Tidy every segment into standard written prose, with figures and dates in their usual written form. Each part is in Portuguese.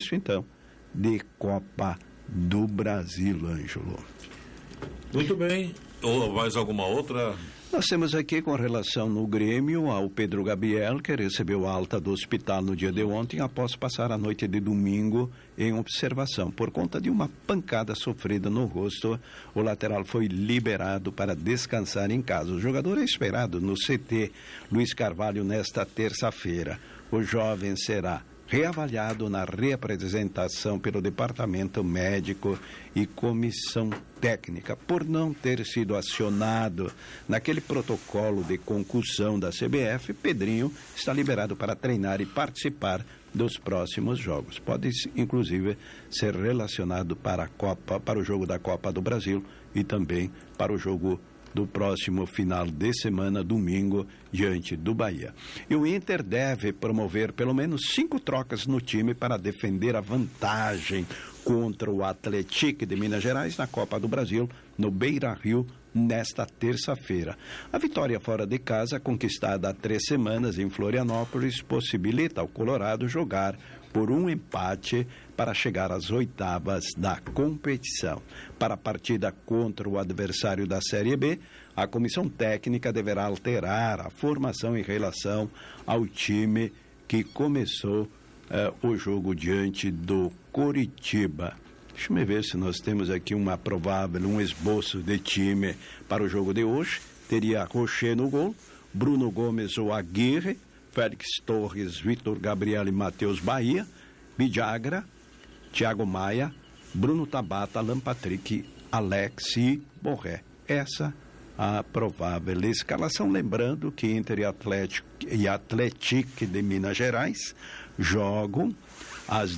início, então, de Copa do Brasil, Ângelo. Muito bem. Ou mais alguma outra? Nós temos aqui, com relação no Grêmio, ao Pedro Gabriel, que recebeu alta do hospital no dia de ontem, após passar a noite de domingo em observação. Por conta de uma pancada sofrida no rosto, o lateral foi liberado para descansar em casa. O jogador é esperado no CT Luiz Carvalho nesta terça-feira. O jovem será reavaliado na reapresentação pelo Departamento Médico e Comissão Técnica. Por não ter sido acionado naquele protocolo de concussão da CBF, Pedrinho está liberado para treinar e participar dos próximos jogos. Pode, inclusive, ser relacionado para o jogo da Copa do Brasil e também para o jogo do próximo final de semana, domingo, diante do Bahia. E o Inter deve promover pelo menos 5 trocas no time para defender a vantagem contra o Atlético de Minas Gerais na Copa do Brasil, no Beira-Rio, nesta terça-feira. A vitória fora de casa, conquistada há 3 semanas em Florianópolis, possibilita ao Colorado jogar por um empate para chegar às oitavas da competição. Para a partida contra o adversário da Série B, a comissão técnica deverá alterar a formação em relação ao time que começou o jogo diante do Coritiba. Deixa eu ver se nós temos aqui um esboço de time para o jogo de hoje. Teria Rocher no gol, Bruno Gomes ou Aguirre, Félix Torres, Vitor Gabriel e Matheus Bahia, Vidagra, Thiago Maia, Bruno Tabata, Alan Patrick, Alex e Borré. Essa a provável escalação, lembrando que Inter e Atlético de Minas Gerais jogam às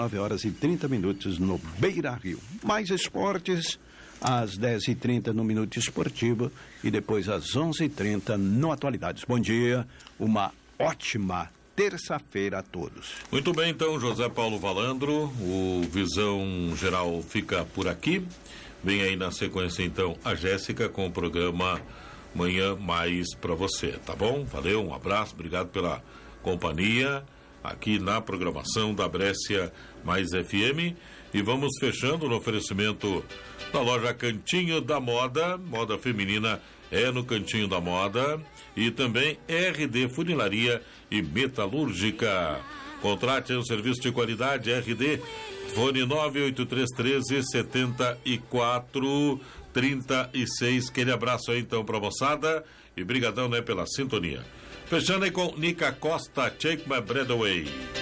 19h30 no Beira-Rio. Mais esportes às 10h30 no Minuto Esportivo e depois às 11h30 no Atualidades. Bom dia, uma ótima terça-feira a todos. Muito bem, então, José Paulo Valandro, o Visão Geral fica por aqui. Vem aí na sequência, então, a Jéssica com o programa Manhã Mais para você, tá bom? Valeu, um abraço, obrigado pela companhia aqui na programação da Brescia Mais FM. E vamos fechando no oferecimento da loja Cantinho da Moda, moda feminina é no Cantinho da Moda, e também RD Funilaria e Metalúrgica. Contrate um serviço de qualidade RD, fone 983137436. Aquele abraço aí então pra moçada e brigadão, né, pela sintonia. Fechando aí com Nica Costa, Take My Breath Away.